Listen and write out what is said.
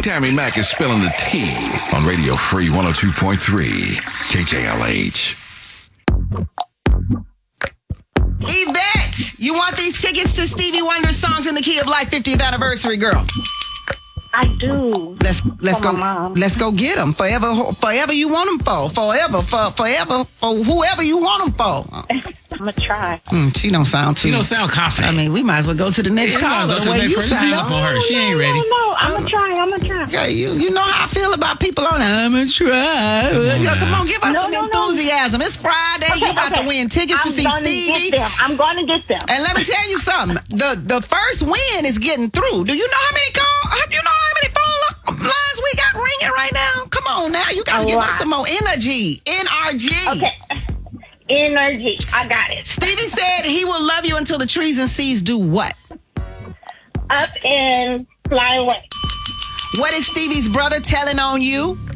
Tammy Mack is spilling the tea on Radio Free 102.3 KJLH. Yvette, you want these tickets to Stevie Wonder's Songs in the Key of Life 50th anniversary, girl? I do. Let's For go. my mom. Let's go get them. Forever you want them for. Forever for whoever you want them for. I'm gonna try. She don't sound too. You don't sound confident. I mean, we might as well go to the next call. Go to the next person. Just hang up on her. She ain't ready. No, I'm gonna try. Yeah, you know how I feel about people on I'm gonna try. Come on, give us some enthusiasm. It's Friday. You about to win tickets to see Stevie. I'm gonna get them. And let me tell you something. The first win is getting through. Do you know how many calls? Do you know how many phone lines we got ringing right now? Come on now. You got to give us some more energy. NRG. Okay. Energy. I got it. Stevie said he will love you until the trees and seas do what? Up and fly away. What is Stevie's brother telling on you?